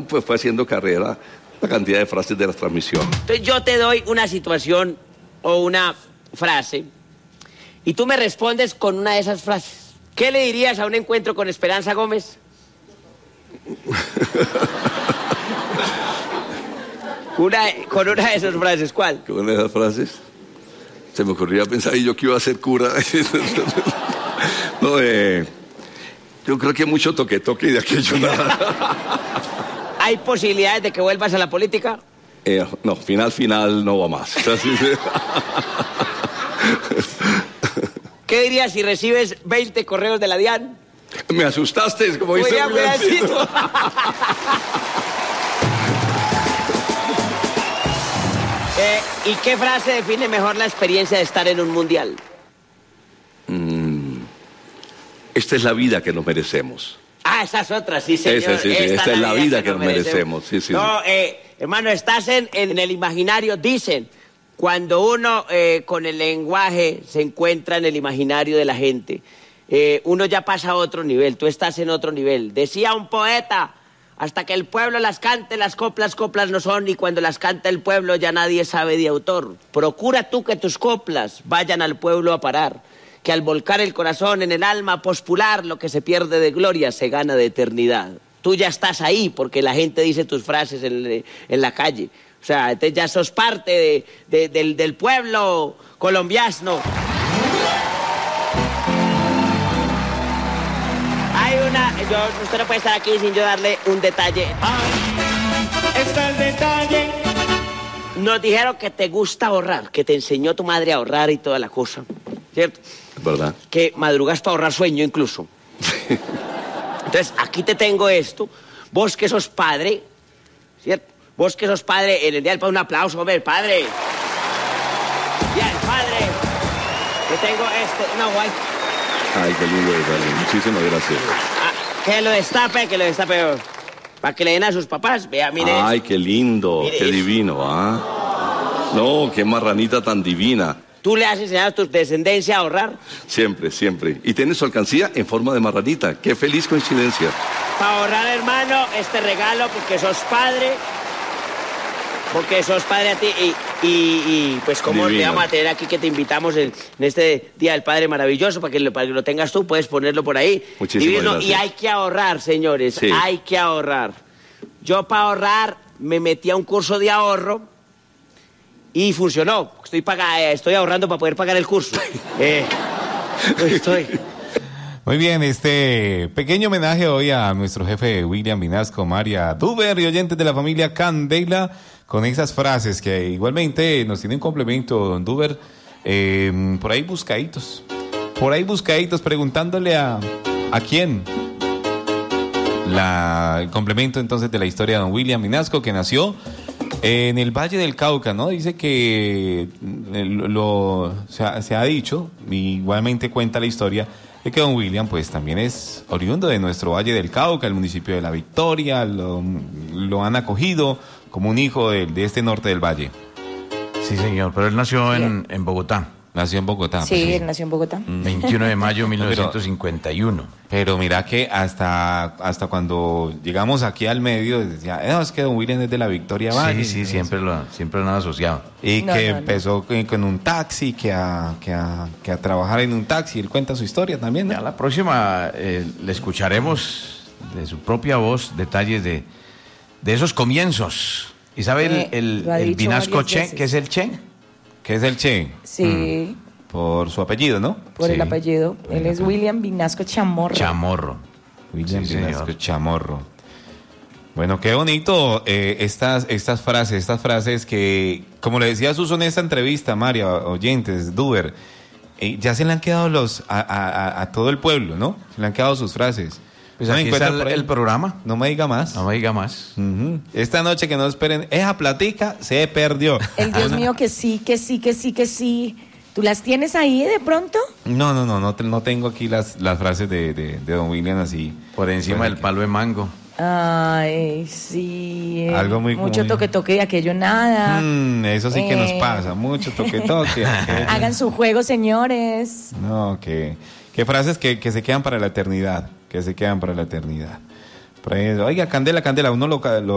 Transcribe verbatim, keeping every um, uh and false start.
pues fue haciendo carrera la cantidad de frases de la transmisión. Entonces yo te doy una situación o una frase y tú me respondes con una de esas frases. ¿Qué le dirías a un encuentro con Esperanza Gómez? una, con una de esas frases, ¿cuál? Con una de esas frases se me ocurría pensar, y yo que iba a ser cura. No, eh, yo creo que mucho toque toque y de aquello nada. ¿Hay posibilidades de que vuelvas a la política? Eh, no, final, final, no va más. ¿Qué dirías si recibes veinte correos de la DIAN? Me asustaste, como dice un pedacito. eh, ¿Y qué frase define mejor la experiencia de estar en un mundial? Mm, esta es la vida que nos merecemos. Ah, esa es otra, sí, señor. Esa, sí, sí, esta, esta es la vida, vida que, que nos merecemos. merecemos. Sí, sí, no, sí. Eh, hermano, estás en, en el imaginario, dicen. Cuando uno eh, con el lenguaje se encuentra en el imaginario de la gente, eh, uno ya pasa a otro nivel, tú estás en otro nivel. Decía un poeta, hasta que el pueblo las cante, las coplas, coplas no son, y cuando las canta el pueblo ya nadie sabe de autor. Procura tú que tus coplas vayan al pueblo a parar, que al volcar el corazón en el alma pospular, lo que se pierde de gloria se gana de eternidad. Tú ya estás ahí porque la gente dice tus frases en, en la calle. O sea, entonces ya sos parte de, de, del, del pueblo colombiano. Hay una... Yo, usted no puede estar aquí sin yo darle un detalle. Ahí está el detalle. Nos dijeron que te gusta ahorrar, que te enseñó tu madre a ahorrar y toda la cosa, ¿cierto? Es verdad. Que madrugas para ahorrar sueño incluso. Entonces, aquí te tengo esto. Vos que sos padre, ¿cierto? Vos que sos padre, en el día del padre, un aplauso, hombre, padre. Bien, padre. Te tengo este, una guay. Ay, qué lindo, dale. Muchísimas gracias. Ah, que lo destape, que lo destape. Para que le den a sus papás. Vea, mire. Ay, qué lindo, mire qué eso. divino, ¿ah? No, qué marranita tan divina. ¿Tú le has enseñado a tu descendencia a ahorrar? Siempre, siempre. Y tiene su alcancía en forma de marranita. Qué feliz coincidencia. Para ahorrar, hermano, este regalo, porque sos padre. Porque sos padre a ti y, y, y pues como le vamos a tener aquí que te invitamos en, en este Día del Padre maravilloso para que, lo, para que lo tengas tú, puedes ponerlo por ahí. Muchísimas Divino, gracias. y hay que ahorrar, señores, sí. Hay que ahorrar. Yo para ahorrar me metí a un curso de ahorro y funcionó. Estoy, paga, estoy ahorrando para poder pagar el curso. eh, estoy... Muy bien, este pequeño homenaje hoy a nuestro jefe William Vinasco, María Duber y oyentes de la familia Candela, con esas frases que igualmente nos tiene un complemento, don Duber, eh, por ahí buscaditos, por ahí buscaditos, preguntándole a, ¿a quién? La, el complemento entonces de la historia de don William Vinasco, que nació en el Valle del Cauca, ¿no? Dice que lo, lo se, ha, se ha dicho, igualmente cuenta la historia, de que don William pues también es oriundo de nuestro Valle del Cauca, el municipio de La Victoria, lo, lo han acogido como un hijo de, de este norte del valle. Sí, señor, pero él nació en, en Bogotá. Nació en Bogotá. Sí, pues, sí. él nació en Bogotá. veintiuno de mayo de mil novecientos cincuenta y uno. Pero, pero mira que hasta, hasta cuando llegamos aquí al medio, decía, no, es que don William es de La Victoria Valle. Sí, sí, siempre lo, siempre lo han asociado. Y no, que no, no. empezó con, con un taxi, que a, que, a, que a trabajar en un taxi. Él cuenta su historia también, ¿no? Ya la próxima eh, le escucharemos de su propia voz detalles de, de esos comienzos. ¿Y sabe Eh, el, lo ha el, el dicho Vinasco varias Che? veces. ¿Qué es el Che? ¿Qué es el Che? Sí, Por su apellido, ¿no? por Sí. el apellido. Él es William Vinasco Chamorro. Chamorro. William Sí, Vinasco señor. Chamorro. Bueno, qué bonito eh, estas, estas frases, estas frases que, como le decía Suso en esta entrevista, María, oyentes, Duber, eh, ya se le han quedado los a, a, a todo el pueblo, ¿no? Se le han quedado sus frases. Pues ¿No me aquí está encuentran el, por ahí? el programa. No me diga más. No me diga más. Ujú. Esta noche que no esperen, esa platica se perdió. El Dios mío que sí, que sí, que sí, que sí. ¿Tú las tienes ahí de pronto? No, no, no, no, te- no tengo aquí las, las frases de, de, de don William así. Por encima Bueno, del palo de mango. Ay, sí. eh, Algo muy- Mucho muy- toque toque y aquello nada. Mm, eso sí que nos Eh. pasa, mucho toque toque. Hagan su juego, señores. No, que, que frases que, que se quedan para la eternidad, que se quedan para la eternidad. Por ahí, oiga, Candela, Candela, uno lo, lo